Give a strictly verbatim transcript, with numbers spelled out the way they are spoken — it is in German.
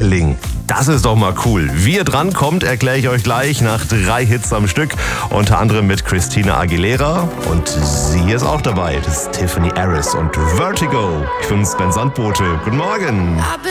Sterling. Das ist doch mal cool. Wie ihr drankommt, erkläre ich euch gleich nach drei Hits am Stück. Unter anderem mit Christina Aguilera. Und sie ist auch dabei. Das ist Tiffany Harris und Vertigo. Ich bin Sven Sandbote. Guten Morgen.